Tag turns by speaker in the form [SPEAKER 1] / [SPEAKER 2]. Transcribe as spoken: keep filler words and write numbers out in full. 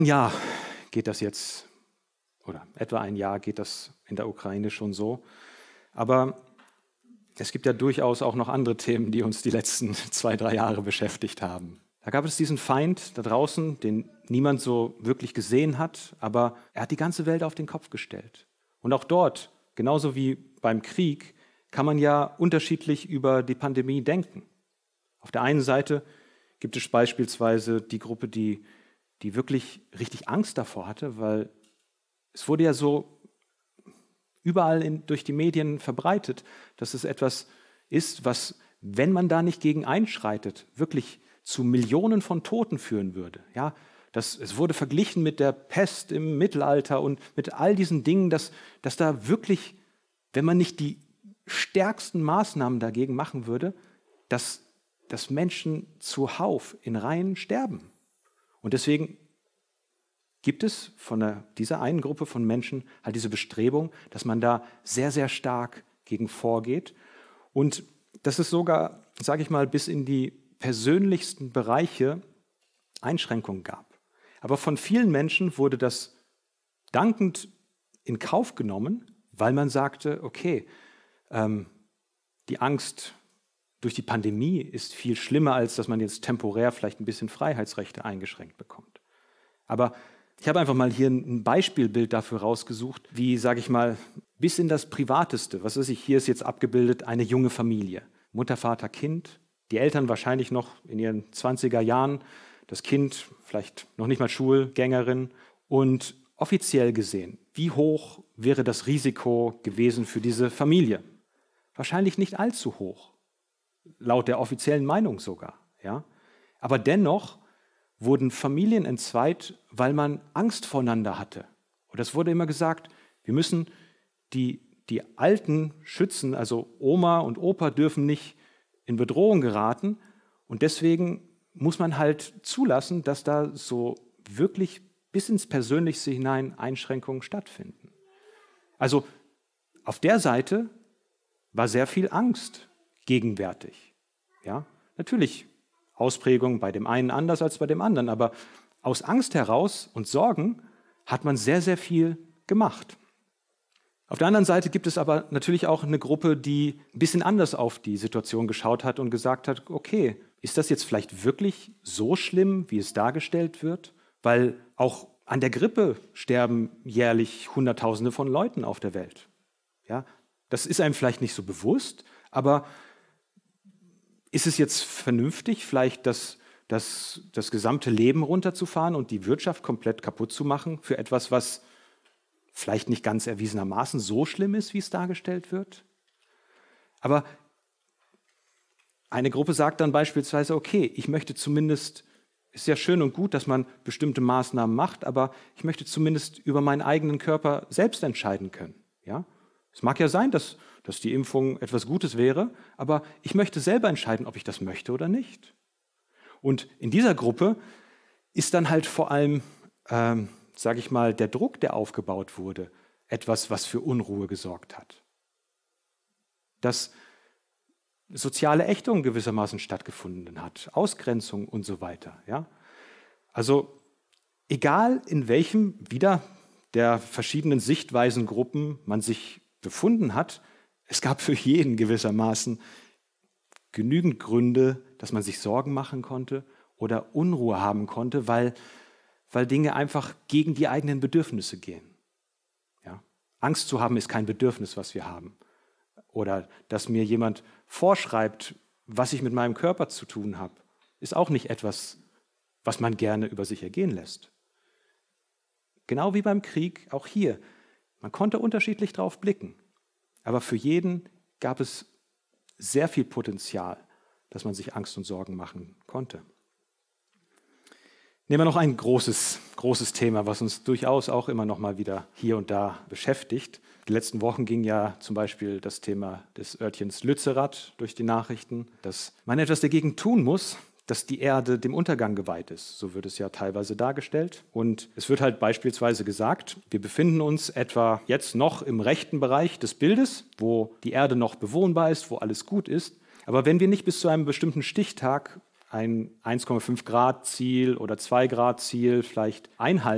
[SPEAKER 1] Ein Jahr geht das jetzt, oder etwa ein Jahr geht das in der Ukraine schon so. Aber es gibt ja durchaus auch noch andere Themen, die uns die letzten zwei, drei Jahre beschäftigt haben. Da gab es diesen Feind da draußen, den niemand so wirklich gesehen hat, aber er hat die ganze Welt auf den Kopf gestellt. Und auch dort, genauso wie beim Krieg, kann man ja unterschiedlich über die Pandemie denken. Auf der einen Seite gibt es beispielsweise die Gruppe, die, die wirklich richtig Angst davor hatte, weil es wurde ja so überall in, durch die Medien verbreitet, dass es etwas ist, was, wenn man da nicht gegen einschreitet, wirklich zu Millionen von Toten führen würde. Ja, das, es wurde verglichen mit der Pest im Mittelalter und mit all diesen Dingen, dass, dass da wirklich, wenn man nicht die stärksten Maßnahmen dagegen machen würde, dass, dass Menschen zuhauf in Reihen sterben. Und deswegen gibt es von der, dieser einen Gruppe von Menschen halt diese Bestrebung, dass man da sehr, sehr stark gegen vorgeht. Und dass es sogar, sage ich mal, bis in die persönlichsten Bereiche Einschränkungen gab. Aber von vielen Menschen wurde das dankend in Kauf genommen, weil man sagte, okay, ähm, die Angst durch die Pandemie ist viel schlimmer, als dass man jetzt temporär vielleicht ein bisschen Freiheitsrechte eingeschränkt bekommt. Aber ich habe einfach mal hier ein Beispielbild dafür rausgesucht, wie, sage ich mal, bis in das Privateste, was weiß ich, hier ist jetzt abgebildet, eine junge Familie. Mutter, Vater, Kind, die Eltern wahrscheinlich noch in ihren zwanziger Jahren, das Kind vielleicht noch nicht mal Schulgängerin. Und offiziell gesehen, wie hoch wäre das Risiko gewesen für diese Familie? Wahrscheinlich nicht allzu hoch, laut der offiziellen Meinung sogar. Ja? Aber dennoch wurden Familien entzweit, weil man Angst voreinander hatte. Und es wurde immer gesagt, wir müssen die, die Alten schützen, also Oma und Opa dürfen nicht in Bedrohung geraten. Und deswegen muss man halt zulassen, dass da so wirklich bis ins Persönlichste hinein Einschränkungen stattfinden. Also auf der Seite war sehr viel Angst gegenwärtig. Ja, natürlich Ausprägung bei dem einen anders als bei dem anderen, aber aus Angst heraus und Sorgen hat man sehr, sehr viel gemacht. Auf der anderen Seite gibt es aber natürlich auch eine Gruppe, die ein bisschen anders auf die Situation geschaut hat und gesagt hat, okay, ist das jetzt vielleicht wirklich so schlimm, wie es dargestellt wird? Weil auch an der Grippe sterben jährlich Hunderttausende von Leuten auf der Welt. Ja, das ist einem vielleicht nicht so bewusst, aber ist es jetzt vernünftig, vielleicht das, das, das gesamte Leben runterzufahren und die Wirtschaft komplett kaputt zu machen für etwas, was vielleicht nicht ganz erwiesenermaßen so schlimm ist, wie es dargestellt wird? Aber eine Gruppe sagt dann beispielsweise, okay, ich möchte zumindest, ist ja schön und gut, dass man bestimmte Maßnahmen macht, aber ich möchte zumindest über meinen eigenen Körper selbst entscheiden können. Ja? Es mag ja sein, dass, dass die Impfung etwas Gutes wäre, aber ich möchte selber entscheiden, ob ich das möchte oder nicht. Und in dieser Gruppe ist dann halt vor allem, ähm, sage ich mal, der Druck, der aufgebaut wurde, etwas, was für Unruhe gesorgt hat. Dass soziale Ächtung gewissermaßen stattgefunden hat, Ausgrenzung und so weiter. Ja? Also egal in welchem wieder der verschiedenen Sichtweisengruppen man sich befunden hat, es gab für jeden gewissermaßen genügend Gründe, dass man sich Sorgen machen konnte oder Unruhe haben konnte, weil, weil Dinge einfach gegen die eigenen Bedürfnisse gehen. Ja? Angst zu haben ist kein Bedürfnis, was wir haben. Oder dass mir jemand vorschreibt, was ich mit meinem Körper zu tun habe, ist auch nicht etwas, was man gerne über sich ergehen lässt. Genau wie beim Krieg, auch hier. Man konnte unterschiedlich drauf blicken. Aber für jeden gab es sehr viel Potenzial, dass man sich Angst und Sorgen machen konnte. Nehmen wir noch ein großes, großes Thema, was uns durchaus auch immer noch mal wieder hier und da beschäftigt. Die letzten Wochen ging ja zum Beispiel das Thema des Örtchens Lützerath durch die Nachrichten, dass man etwas dagegen tun muss, dass die Erde dem Untergang geweiht ist. So wird es ja teilweise dargestellt. Und es wird halt beispielsweise gesagt, wir befinden uns etwa jetzt noch im rechten Bereich des Bildes, wo die Erde noch bewohnbar ist, wo alles gut ist. Aber wenn wir nicht bis zu einem bestimmten Stichtag ein eins Komma fünf Grad Ziel oder zwei Grad Ziel vielleicht einhalten,